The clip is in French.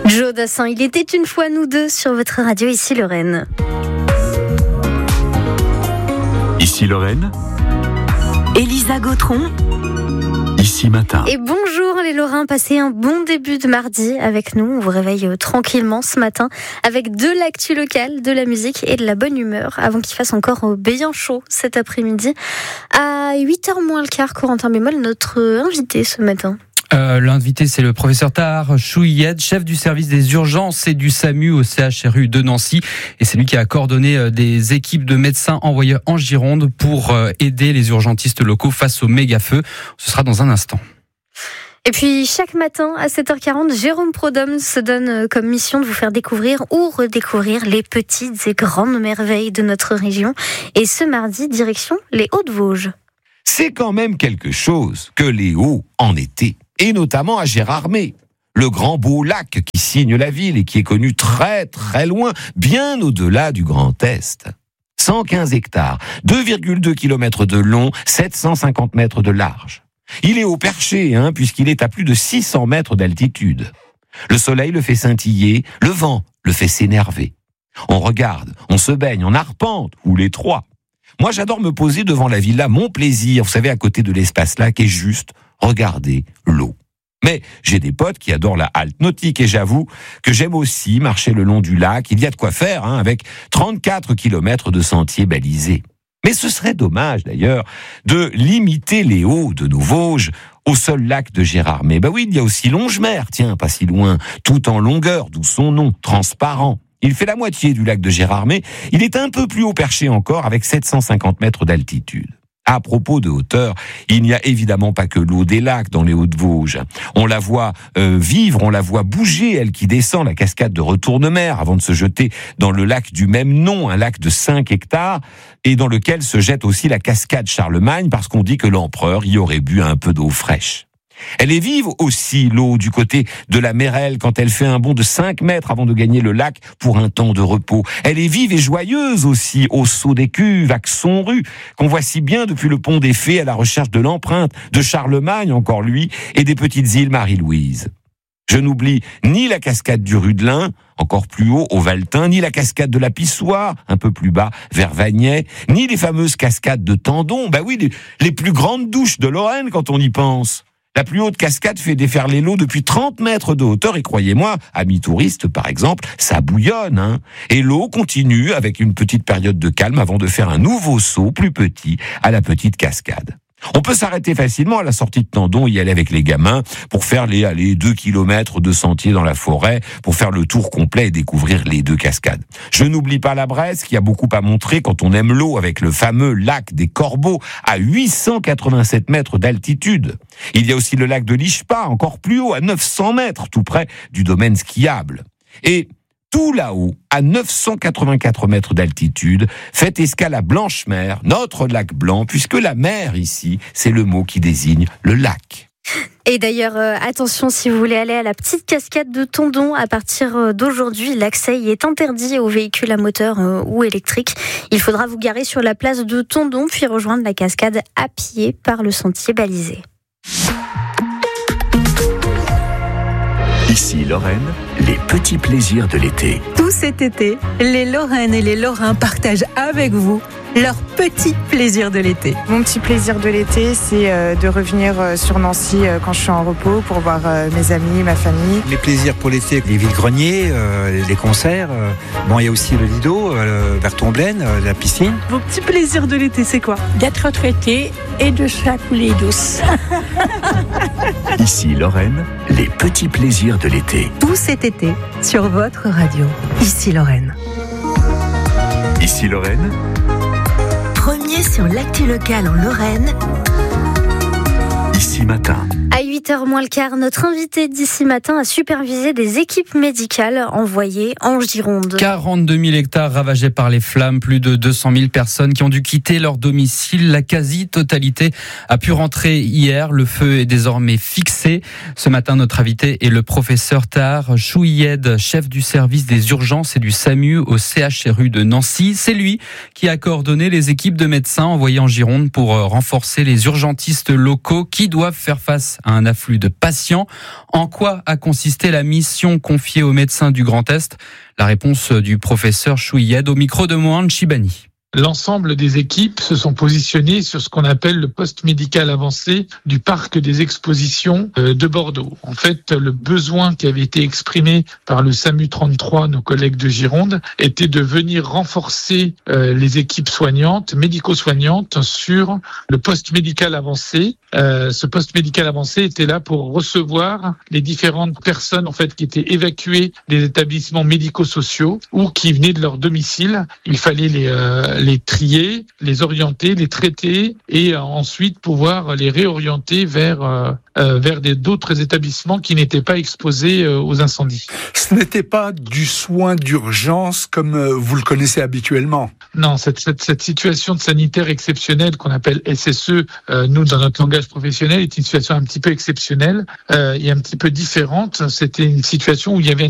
Joe Dassin, il était une fois nous deux sur votre radio, ici Lorraine. Ici Lorraine. Elisa Gautron. Ici Matin. Et bonjour les Lorrains, passez un bon début de mardi avec nous. On vous réveille tranquillement ce matin avec de l'actu locale, de la musique et de la bonne humeur avant qu'il fasse encore bien chaud cet après-midi. À 8h moins le quart, Corentin Bémol, notre invité ce matin. L'invité, c'est le professeur Tahar Chouilhed, chef du service des urgences et du SAMU au CHRU de Nancy. Et c'est lui qui a coordonné des équipes de médecins envoyés en Gironde pour aider les urgentistes locaux face au méga-feu. Ce sera dans un instant. Et puis, chaque matin, à 7h40, Jérôme Prodhomme se donne comme mission de vous faire découvrir ou redécouvrir les petites et grandes merveilles de notre région. Et ce mardi, direction les Hauts-de-Vosges. C'est quand même quelque chose que les Hauts en été. Et notamment à Gérardmer, le grand beau lac qui signe la ville et qui est connu très très loin, bien au-delà du Grand Est. 115 hectares, 2,2 km de long, 750 mètres de large. Il est au perché, puisqu'il est à plus de 600 mètres d'altitude. Le soleil le fait scintiller, le vent le fait s'énerver. On regarde, on se baigne, on arpente, ou les trois. Moi, j'adore me poser devant la villa Mon Plaisir, vous savez, à côté de l'espace lac, et juste regarder l'eau. Mais j'ai des potes qui adorent la halte nautique, et j'avoue que j'aime aussi marcher le long du lac. Il y a de quoi faire, avec 34 km de sentiers balisés. Mais ce serait dommage, d'ailleurs, de limiter les Hauts de nos Vosges au seul lac de Gérardmer. Oui, il y a aussi Longemer, tiens, pas si loin, tout en longueur, d'où son nom, transparent. Il fait la moitié du lac de Gérardmer. Il est un peu plus haut perché encore, avec 750 mètres d'altitude. À propos de hauteur, il n'y a évidemment pas que l'eau des lacs dans les Hauts-de-Vosges. On la voit vivre, on la voit bouger, elle qui descend la cascade de Retournemer avant de se jeter dans le lac du même nom, un lac de 5 hectares, et dans lequel se jette aussi la cascade Charlemagne, parce qu'on dit que l'empereur y aurait bu un peu d'eau fraîche. Elle est vive aussi, l'eau, du côté de la Mérelle, quand elle fait un bond de 5 mètres avant de gagner le lac pour un temps de repos. Elle est vive et joyeuse aussi, au Saut des Cuves, à Xonru, qu'on voit si bien depuis le pont des Fées à la recherche de l'empreinte, de Charlemagne, encore lui, et des petites îles Marie-Louise. Je n'oublie ni la cascade du Rudelin, encore plus haut, au Valtin, ni la cascade de la Pissoire, un peu plus bas, vers Vagney, ni les fameuses cascades de Tendon, les plus grandes douches de Lorraine quand on y pense. La plus haute cascade fait déferler l'eau depuis 30 mètres de hauteur et croyez-moi, amis touristes par exemple, ça bouillonne. Et l'eau continue avec une petite période de calme avant de faire un nouveau saut plus petit à la petite cascade. On peut s'arrêter facilement à la sortie de Tendon, y aller avec les gamins pour faire les 2 kilomètres de sentier dans la forêt, pour faire le tour complet et découvrir les 2 cascades. Je n'oublie pas la Bresse qui a beaucoup à montrer quand on aime l'eau avec le fameux lac des Corbeaux à 887 mètres d'altitude. Il y a aussi le lac de l'Ichpa, encore plus haut, à 900 mètres, tout près du domaine skiable. Et tout là-haut, à 984 mètres d'altitude, fait escale à Blanchemer, notre lac blanc, puisque la mer ici, c'est le mot qui désigne le lac. Et d'ailleurs, attention, si vous voulez aller à la petite cascade de Tendon, à partir d'aujourd'hui, l'accès y est interdit aux véhicules à moteur ou électriques. Il faudra vous garer sur la place de Tendon, puis rejoindre la cascade à pied par le sentier balisé. Ici Lorraine, les petits plaisirs de l'été. Tout cet été, les Lorraines et les Lorrains partagent avec vous leurs petits plaisirs de l'été. Mon petit plaisir de l'été, c'est de revenir sur Nancy quand je suis en repos pour voir mes amis, ma famille. Les plaisirs pour l'été, les villes-greniers, les concerts. Il y a aussi le Lido, vers Tomblaine, la piscine. Vos petits plaisirs de l'été, c'est quoi ? D'être retraité et de se la couler douce. Ici Lorraine, les petits plaisirs de l'été. Tout cet été, sur votre radio. Ici Lorraine. Ici Lorraine. Premier sur l'actu locale en Lorraine. Ici Matin. À 8h moins le quart, notre invité d'ici matin a supervisé des équipes médicales envoyées en Gironde. 42 000 hectares ravagés par les flammes, plus de 200 000 personnes qui ont dû quitter leur domicile. La quasi-totalité a pu rentrer hier. Le feu est désormais fixé. Ce matin, notre invité est le professeur Tahar Chouilhed, chef du service des urgences et du SAMU au CHRU de Nancy. C'est lui qui a coordonné les équipes de médecins envoyées en Gironde pour renforcer les urgentistes locaux qui doivent faire face à un afflux de patients. En quoi a consisté la mission confiée aux médecins du Grand Est ? La réponse du professeur Chouilled au micro de Mohan Chibani. L'ensemble des équipes se sont positionnées sur ce qu'on appelle le poste médical avancé du parc des expositions de Bordeaux. En fait, le besoin qui avait été exprimé par le SAMU 33, nos collègues de Gironde, était de venir renforcer les équipes soignantes, médico-soignantes, sur le poste médical avancé. Ce poste médical avancé était là pour recevoir les différentes personnes en fait qui étaient évacuées des établissements médico-sociaux ou qui venaient de leur domicile. Il fallait les trier, les orienter, les traiter et ensuite pouvoir les réorienter vers d'autres établissements qui n'étaient pas exposés aux incendies. Ce n'était pas du soin d'urgence comme vous le connaissez habituellement. Non, cette situation de sanitaire exceptionnelle qu'on appelle SSE, nous dans notre langage professionnel, est une situation un petit peu exceptionnelle et un petit peu différente. C'était une situation où il y avait